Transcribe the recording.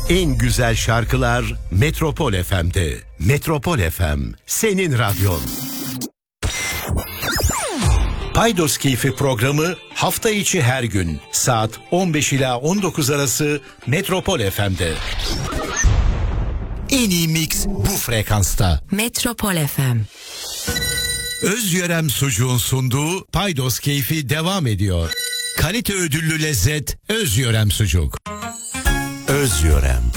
En güzel şarkılar Metropol FM'de. Metropol FM, senin radyon. Paydos Keyfi programı hafta içi her gün saat 15 ila 19 arası Metropol FM'de. En iyi mix bu frekansta. Metropol FM. Özyörem Sucuğun sunduğu Paydos Keyfi devam ediyor. Kalite ödüllü lezzet Özyörem Sucuk. Özyörem.